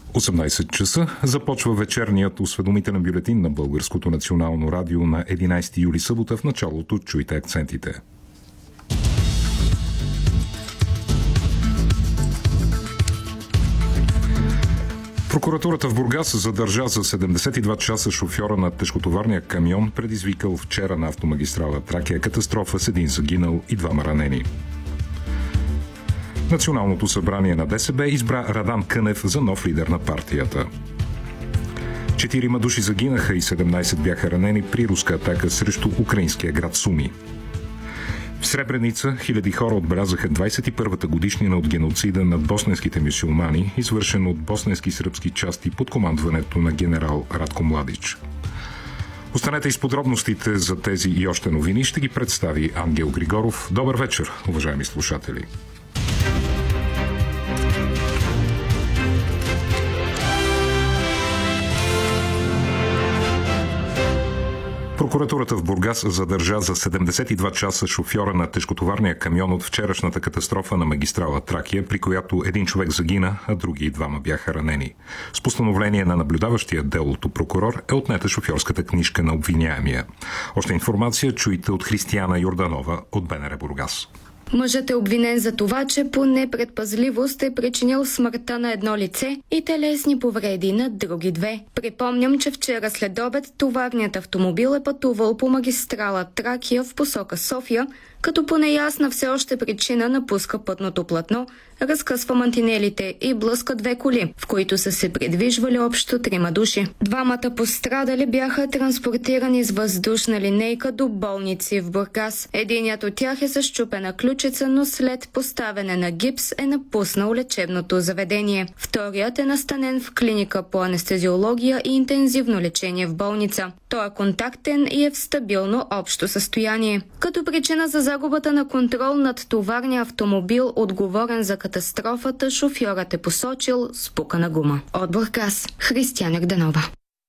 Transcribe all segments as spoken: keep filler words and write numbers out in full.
осемнайсет часа започва вечерният осведомителен бюлетин на Българското национално радио на единайсети юли, събота. В началото чуйте акцентите. Прокуратурата в Бургас задържа за седемдесет и два часа шофьора на тежкотоварния камион, предизвикал вчера на автомагистрала Тракия катастрофа с един загинал и двама ранени. Националното събрание на ДСБ избра Радан Кънев за нов лидер на партията. Четирима души загинаха и седемнайсет бяха ранени при руска атака срещу украинския град Суми. В Сребреница хиляди хора отбелязаха двайсет и първата годишнина от геноцида над босненските мюсюлмани, извършен от босненски сръбски части под командването на генерал Радко Младич. Останете и с подробностите за тези и още новини. Ще ги представи Ангел Григоров. Добър вечер, уважаеми слушатели! Прокуратурата в Бургас задържа за седемдесет и два часа шофьора на тежкотоварния камион от вчерашната катастрофа на магистрала Тракия, при която един човек загина, а други двама бяха ранени. С постановление на наблюдаващия делото прокурор е отнета шофьорската книжка на обвиняемия. Още информация чуйте от Християна Йорданова от БНР Бургас. Мъжът е обвинен за това, че по непредпазливост е причинил смъртта на едно лице и телесни повреди на други две. Припомням, че вчера след обед товарният автомобил е пътувал по магистрала Тракия в посока София, като по неясна все още причина напуска пътното платно, разкъсва мантинелите и блъска две коли, в които са се придвижвали общо трима души. Двамата пострадали бяха транспортирани с въздушна линейка до болници в Бургас. Единият от тях е с счупена ключица, но след поставяне на гипс е напуснал лечебното заведение. Вторият е настанен в клиника по анестезиология и интензивно лечение в болница. Той е контактен и е в стабилно общо състояние. Като причина за загубата на контрол над товарния автомобил, отговорен за катастрофата, шофьорът е посочил спукана гума. От Бургас, Християна Йорданова.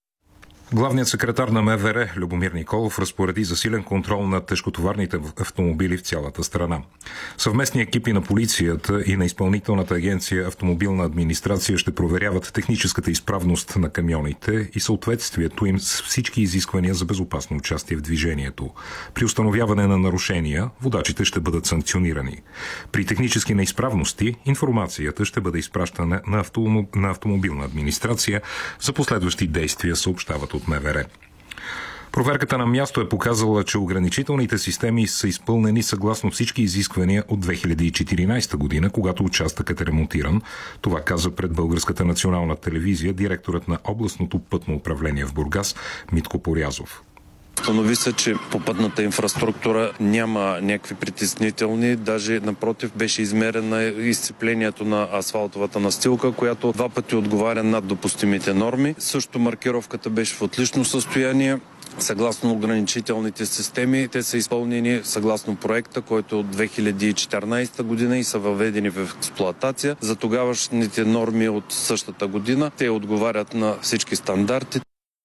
Главният секретар на МВР Любомир Николов разпореди засилен контрол на тежкотоварните автомобили в цялата страна. Съвместни екипи на полицията и на Изпълнителната агенция Автомобилна администрация ще проверяват техническата изправност на камионите и съответствието им с всички изисквания за безопасно участие в движението. При установяване на нарушения водачите ще бъдат санкционирани. При технически неизправности информацията ще бъде изпращана на, автомоб... на Автомобилна администрация. За последващи действия съобщават от МВР. Проверката на място е показала, че ограничителните системи са изпълнени съгласно всички изисквания от две хиляди и четиринайсета година, когато участъкът е ремонтиран. Това каза пред Българската национална телевизия директорът на областното пътно управление в Бургас Митко Порязов. Установи се, че по пътната инфраструктура няма някакви притеснителни, даже напротив беше измерено изцеплението на асфалтовата настилка, която два пъти отговаря над допустимите норми. Също маркировката беше в отлично състояние. Съгласно ограничителните системи, те са изпълнени съгласно проекта, който е от две хиляди и четиринайсета година и са въведени в експлоатация. За тогавашните норми от същата година те отговарят на всички стандарти.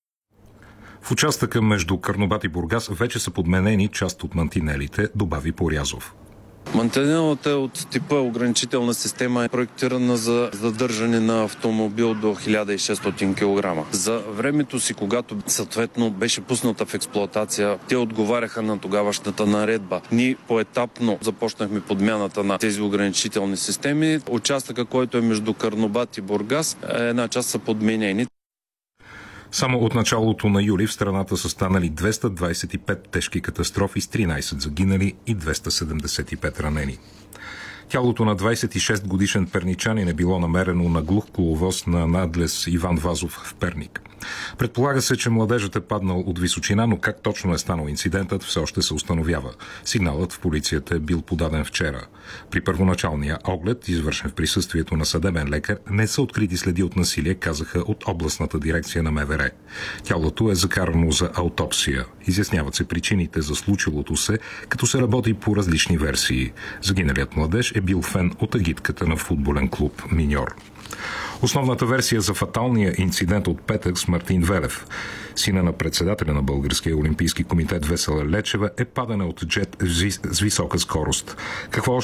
В участъка между Карнобат и Бургас вече са подменени част от мантинелите, добави Порязов. Мантинелата е от типа ограничителна система, е проектирана за задържане на автомобил до хиляда и шестстотин килограма. За времето си, когато съответно беше пусната в експлоатация, те отговаряха на тогавашната наредба. Ние поетапно започнахме подмяната на тези ограничителни системи. Участъка, който е между Карнобат и Бургас, една част са подменени. Само от началото на юли в страната са станали двеста двайсет и пет тежки катастрофи с тринайсет загинали и двеста седемдесет и пет ранени. Тялото на двайсет и шест годишен перничанин е било намерено на глух коловоз на надлез Иван Вазов в Перник. Предполага се, че младежът е паднал от височина, но как точно е станал инцидентът, все още се установява. Сигналът в полицията е бил подаден вчера. При първоначалния оглед, извършен в присъствието на съдебен лекар, не са открити следи от насилие, казаха от областната дирекция на МВР. Тялото е закарано за аутопсия. Изясняват се причините за случилото се, като се работи по различни версии. Загиналият младеж е бил фен от агитката на футболен клуб «Миньор». Основната версия за фаталния инцидент от петък с Мартин Велев, сина на председателя на Българския олимпийски комитет Весела Лечева, е падане от джет с висока скорост. Какво